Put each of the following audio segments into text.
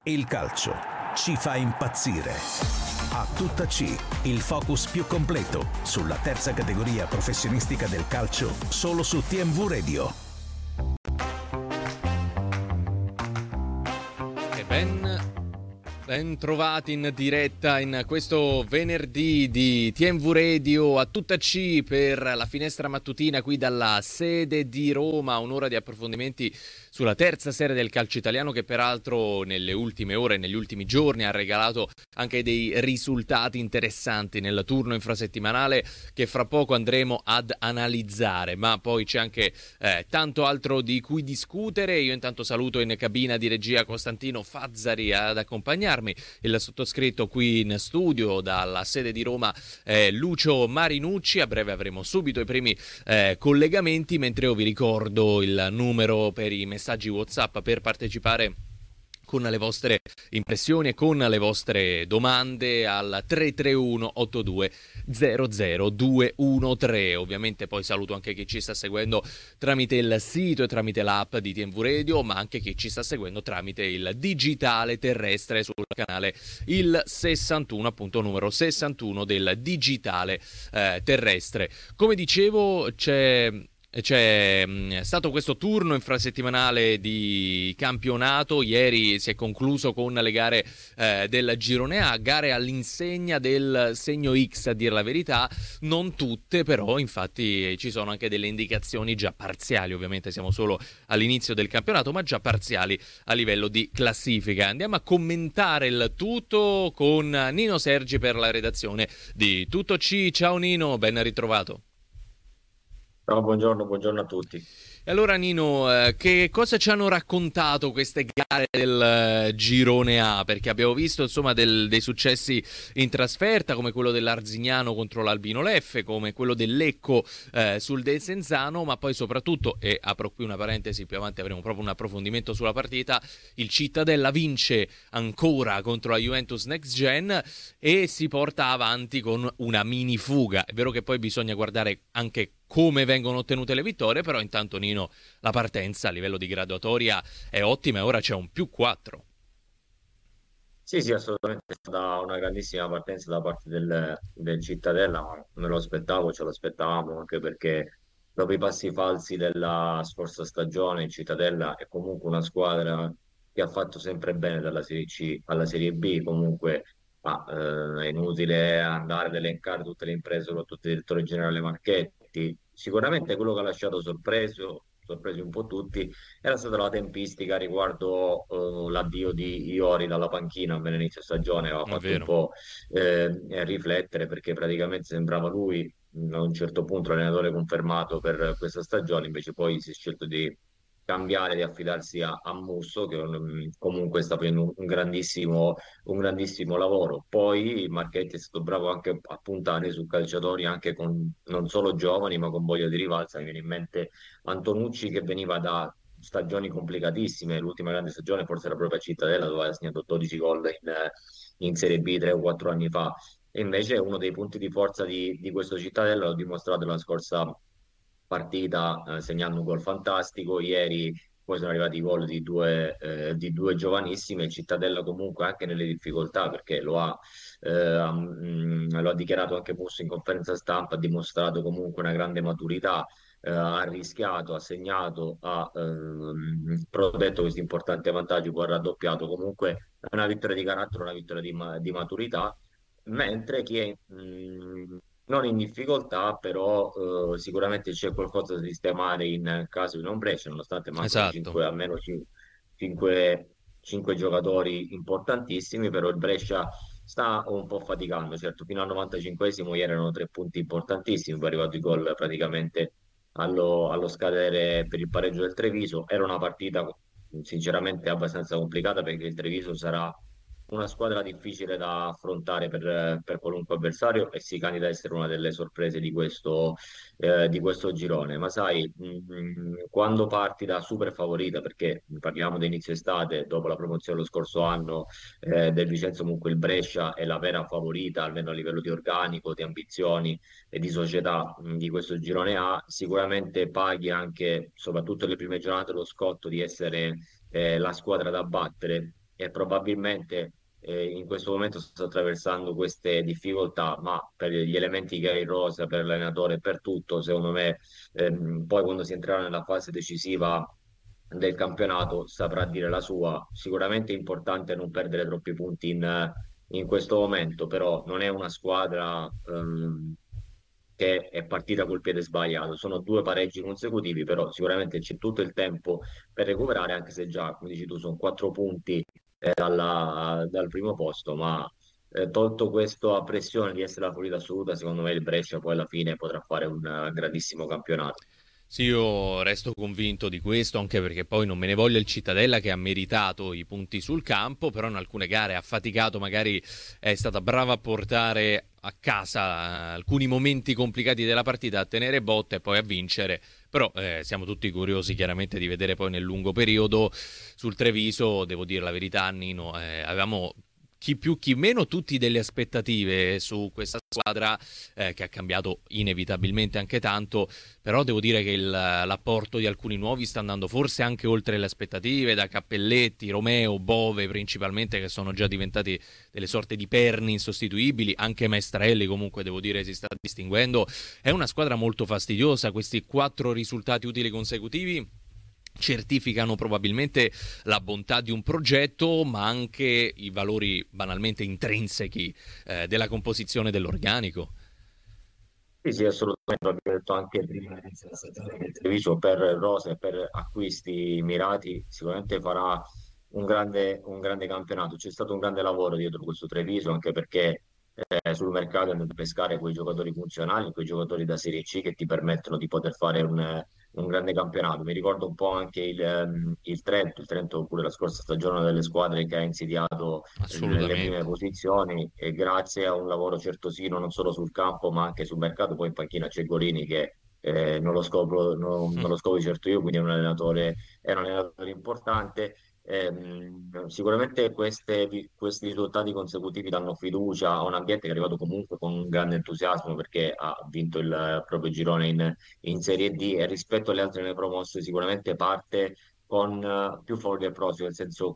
Il calcio ci fa impazzire. A tutta C, il focus più completo sulla terza categoria professionistica del calcio, solo su TMV Radio. E ben trovati in diretta in questo venerdì di TMV Radio a tutta C per la finestra mattutina qui dalla sede di Roma, un'ora di approfondimenti sulla terza serie del calcio italiano che peraltro nelle ultime ore, negli ultimi giorni ha regalato anche dei risultati interessanti nel turno infrasettimanale che fra poco andremo ad analizzare, ma poi c'è anche tanto altro di cui discutere. Io intanto saluto in cabina di regia Costantino Fazzari ad accompagnarmi, il sottoscritto qui in studio dalla sede di Roma Lucio Marinucci. A breve avremo subito i primi collegamenti, mentre io vi ricordo il numero per i messaggi WhatsApp per partecipare con le vostre impressioni e con le vostre domande al 331 82 00 213. Ovviamente poi saluto anche chi ci sta seguendo tramite il sito e tramite l'app di TMV Radio, ma anche chi ci sta seguendo tramite il digitale terrestre sul canale il 61, appunto numero 61 del digitale terrestre. Come dicevo, c'è stato questo turno infrasettimanale di campionato. Ieri si è concluso con le gare del girone A, gare all'insegna del segno X, a dire la verità, non tutte però, infatti ci sono anche delle indicazioni già parziali, ovviamente siamo solo all'inizio del campionato, ma già parziali a livello di classifica. Andiamo a commentare il tutto con Nino Sergi per la redazione di Tutto C. Ciao Nino, ben ritrovato. No, buongiorno a tutti. E allora Nino, che cosa ci hanno raccontato queste gare del girone A? Perché abbiamo visto insomma dei successi in trasferta, come quello dell'Arzignano contro l'Albino Leffe, come quello del Lecco sul Desenzano, ma poi soprattutto, e apro qui una parentesi, più avanti avremo proprio un approfondimento sulla partita, il Cittadella vince ancora contro la Juventus Next Gen e si porta avanti con una mini fuga. È vero che poi bisogna guardare anche come vengono ottenute le vittorie, però intanto Nino, la partenza a livello di graduatoria è ottima e ora c'è un +4. Sì, assolutamente è stata una grandissima partenza da parte del Cittadella, ma me lo aspettavo, ce lo aspettavamo, anche perché dopo i passi falsi della scorsa stagione il Cittadella è comunque una squadra che ha fatto sempre bene dalla Serie C alla Serie B. Comunque è inutile andare ad elencare tutte le imprese, soprattutto il direttore generale Marchetti. Sicuramente quello che ha lasciato sorpresi un po' tutti, era stata la tempistica riguardo l'addio di Iori dalla panchina all'inizio stagione. Aveva È fatto un vero. po' riflettere, perché praticamente sembrava lui a un certo punto l'allenatore confermato per questa stagione. Invece poi si è scelto di cambiare, di affidarsi a Musso, che comunque sta facendo un grandissimo lavoro. Poi Marchetti è stato bravo anche a puntare su calciatori anche con non solo giovani, ma con voglia di rivalsa. Mi viene in mente Antonucci, che veniva da stagioni complicatissime. L'ultima grande stagione forse era proprio a Cittadella, dove ha segnato 12 gol in Serie B 3 o 4 anni fa. E invece uno dei punti di forza di questo Cittadella l'ho dimostrato la scorsa partita, segnando un gol fantastico. Ieri poi sono arrivati i gol di due giovanissime. Il Cittadella comunque anche nelle difficoltà, perché lo ha dichiarato anche Musso in conferenza stampa, ha dimostrato comunque una grande maturità. Ha rischiato, ha segnato, ha protetto questi importanti vantaggi, poi ha raddoppiato. Comunque è una vittoria di carattere, una vittoria di maturità, mentre chi è non in difficoltà, però sicuramente c'è qualcosa da sistemare in caso di non Brescia, nonostante mancano Esatto. almeno 5 giocatori importantissimi. Però il Brescia sta un po' faticando. Certo, fino al 95esimo ieri erano 3 punti importantissimi, poi è arrivato il gol praticamente allo scadere per il pareggio del Treviso. Era una partita sinceramente abbastanza complicata, perché il Treviso sarà una squadra difficile da affrontare per qualunque avversario, e si candida a essere una delle sorprese di questo girone. Ma sai, quando parti da super favorita, perché parliamo di inizio estate, dopo la promozione lo scorso anno del Vicenza, comunque il Brescia è la vera favorita, almeno a livello di organico, di ambizioni e di società, di questo girone A. Sicuramente paghi anche, soprattutto le prime giornate, lo scotto di essere la squadra da battere, e probabilmente in questo momento sta attraversando queste difficoltà, ma per gli elementi che ha in rosa, per l'allenatore, per tutto, secondo me, poi quando si entrerà nella fase decisiva del campionato saprà dire la sua. Sicuramente è importante non perdere troppi punti in questo momento, però non è una squadra che è partita col piede sbagliato. Sono due pareggi consecutivi, però sicuramente c'è tutto il tempo per recuperare, anche se già, come dici tu, sono 4 punti dal primo posto, ma tolto questa pressione di essere la favorita assoluta, secondo me il Brescia poi alla fine potrà fare un grandissimo campionato. Sì, io resto convinto di questo, anche perché poi non me ne voglia il Cittadella che ha meritato i punti sul campo, però in alcune gare ha faticato, magari è stata brava a portare a casa alcuni momenti complicati della partita, a tenere botte e poi a vincere. Però siamo tutti curiosi chiaramente di vedere poi nel lungo periodo sul Treviso, devo dire la verità, Nino, avevamo chi più chi meno tutti delle aspettative su questa squadra che ha cambiato inevitabilmente anche tanto, però devo dire che l'apporto di alcuni nuovi sta andando forse anche oltre le aspettative, da Cappelletti, Romeo, Bove principalmente, che sono già diventati delle sorte di perni insostituibili, anche Maestrelli comunque devo dire si sta distinguendo. È una squadra molto fastidiosa, questi 4 risultati utili consecutivi certificano probabilmente la bontà di un progetto, ma anche i valori banalmente intrinseci della composizione dell'organico. Sì, sì, assolutamente, l'abbiamo detto anche prima di iniziare la stagione che il Treviso per rosa e per acquisti mirati sicuramente farà un grande campionato. C'è stato un grande lavoro dietro questo Treviso, anche perché sul mercato è andato a pescare quei giocatori funzionali, quei giocatori da Serie C che ti permettono di poter fare un grande campionato. Mi ricordo un po' anche il Trento pure la scorsa stagione delle squadre che ha insidiato nelle prime Assolutamente. posizioni e grazie a un lavoro certosino non solo sul campo ma anche sul mercato, poi in panchina c'è Gorini che non lo scopro di certo io, quindi è un allenatore importante. Sicuramente questi risultati consecutivi danno fiducia a un ambiente che è arrivato comunque con un grande entusiasmo perché ha vinto il proprio girone in Serie D e rispetto alle altre neopromosse sicuramente parte con più favori del prossimo, nel senso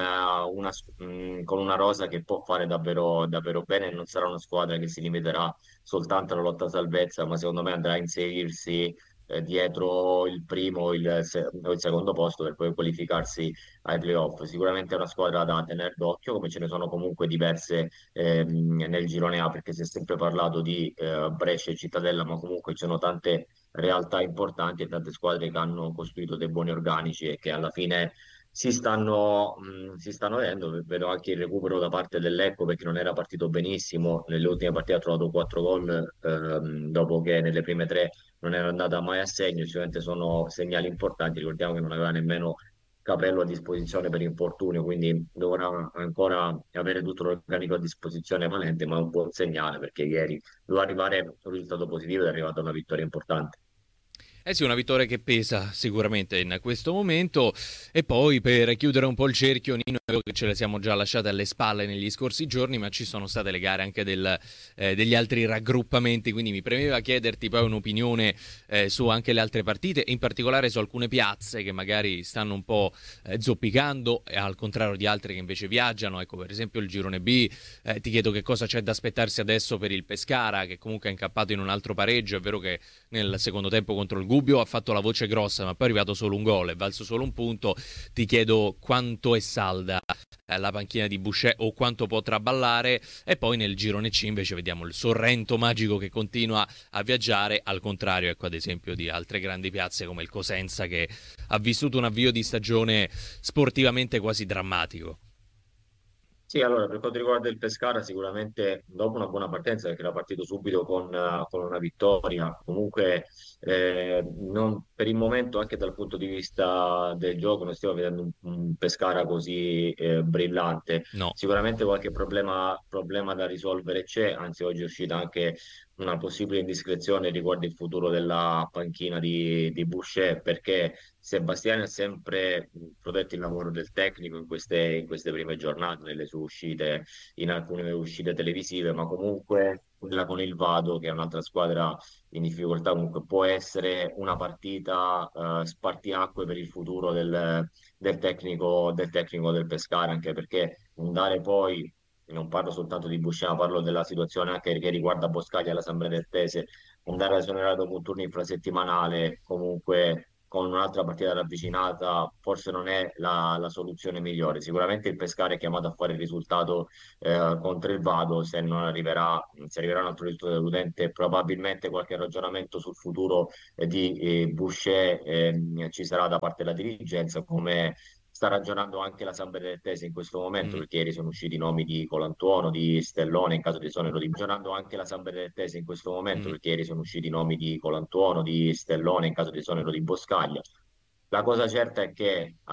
con una rosa che può fare davvero, davvero bene e non sarà una squadra che si limiterà soltanto alla lotta a salvezza, ma secondo me andrà a inserirsi dietro il primo o il secondo posto per poi qualificarsi ai playoff. Sicuramente è una squadra da tenere d'occhio, come ce ne sono comunque diverse nel girone A, perché si è sempre parlato di Brescia e Cittadella, ma comunque ci sono tante realtà importanti e tante squadre che hanno costruito dei buoni organici e che alla fine si stanno vedendo. Vedo anche il recupero da parte dell'Ecco perché non era partito benissimo. Nelle ultime partite ha trovato 4 gol dopo che nelle prime 3 non era andata mai a segno. Sicuramente sono segnali importanti. Ricordiamo che non aveva nemmeno Capello a disposizione per infortunio, quindi dovrà ancora avere tutto l'organico a disposizione valente, ma è un buon segnale perché ieri doveva arrivare un risultato positivo ed è arrivata una vittoria importante. Eh sì, una vittoria che pesa sicuramente in questo momento. E poi per chiudere un po' il cerchio, Nino, è vero che ce le siamo già lasciate alle spalle negli scorsi giorni, ma ci sono state le gare anche degli altri raggruppamenti, quindi mi premeva chiederti poi un'opinione su anche le altre partite, e in particolare su alcune piazze che magari stanno un po' zoppicando, e al contrario di altre che invece viaggiano. Ecco, per esempio il girone B, ti chiedo che cosa c'è da aspettarsi adesso per il Pescara, che comunque è incappato in un altro pareggio. È vero che nel secondo tempo contro il Gubbio ha fatto la voce grossa, ma poi è arrivato solo un gol, è valso solo un punto. Ti chiedo quanto è salda la panchina di Boucher o quanto può traballare. E poi nel girone C invece vediamo il Sorrento magico che continua a viaggiare, al contrario, ecco, ad esempio di altre grandi piazze come il Cosenza, che ha vissuto un avvio di stagione sportivamente quasi drammatico. Sì, allora per quanto riguarda il Pescara, sicuramente dopo una buona partenza, perché era partito subito con una vittoria, comunque per il momento, anche dal punto di vista del gioco, non stiamo vedendo un Pescara così brillante. No. Sicuramente qualche problema da risolvere c'è, anzi oggi è uscita anche una possibile indiscrezione riguardo il futuro della panchina di Boucher, perché Sebastiani ha sempre protetto il lavoro del tecnico in queste prime giornate, nelle sue uscite, in alcune uscite televisive, ma comunque quella con il Vado, che è un'altra squadra in difficoltà, comunque può essere una partita spartiacque per il futuro del tecnico del Pescara, anche perché andare poi, non parlo soltanto di Buscema, parlo della situazione anche che riguarda Boscaglia e la San Benedettese, andare a esonerare dopo un turno infrasettimanale, comunque con un'altra partita ravvicinata, forse non è la soluzione migliore. Sicuramente il Pescara è chiamato a fare il risultato contro il Vado, se non arriverà, se arriverà un altro risultato deludente, probabilmente qualche ragionamento sul futuro di Boucher ci sarà da parte della dirigenza, come sta ragionando anche la San Benedettese in questo momento, Mm, perché ieri sono usciti i nomi di Colantuono, di Stellone in caso di esonero di ragionando anche la San Benedettese in questo momento, mm. perché ieri sono usciti i nomi di Colantuono, di Stellone in caso di esonero di Boscaglia. La cosa certa è che